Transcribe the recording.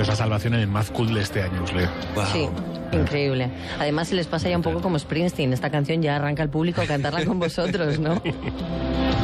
Esto es la salvación en el Mad Cool de este año, os leo. Wow. Sí, increíble. Además se les pasa ya un poco como Springsteen. Esta canción ya arranca el público a cantarla con vosotros, ¿no?